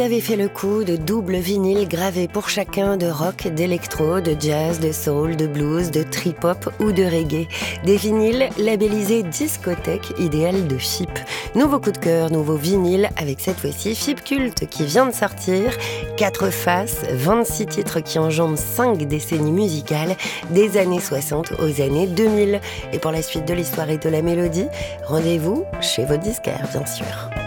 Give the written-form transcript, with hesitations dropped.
Avait fait le coup de double vinyle gravé pour chacun de rock, d'électro, de jazz, de soul, de blues, de trip-hop ou de reggae. Des vinyles labellisés discothèque idéale de FIP. Nouveau coup de cœur, nouveau vinyle avec cette fois-ci FIP Culte qui vient de sortir. 4 faces, 26 titres qui enjambent 5 décennies musicales des années 60 aux années 2000. Et pour la suite de l'histoire et de la mélodie, rendez-vous chez votre disquaire bien sûr.